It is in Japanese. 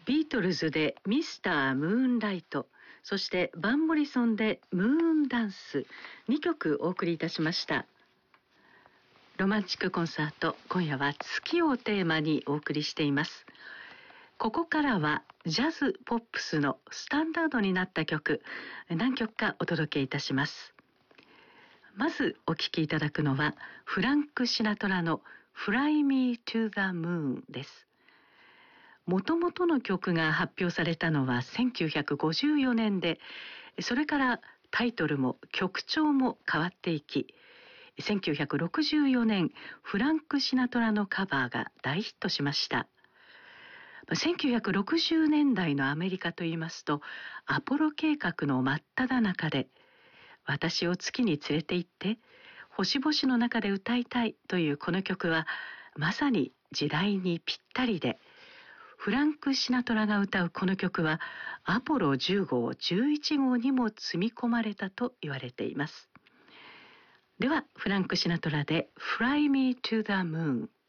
ビートルズでミスタームーンライト、そしてバン・モリソンでムーンダンス、2曲お送りいたしました。ロマンチックコンサート、今夜は月をテーマにお送りしています。ここからはジャズポップスのスタンダードになった曲、何曲かお届けいたします。まずお聴きいただくのはフランク・シナトラの Fly Me to the Moon です。もともとの曲が発表されたのは1954年で、それからタイトルも曲調も変わっていき、1964年フランク・シナトラのカバーが大ヒットしました。1960年代のアメリカといいますと、アポロ計画の真っ只中で、私を月に連れて行って星々の中で歌いたいというこの曲はまさに時代にぴったりで、フランク・シナトラが歌うこの曲はアポロ10号11号にも積み込まれたと言われています。ではフランク・シナトラで Fly Me to the Moon。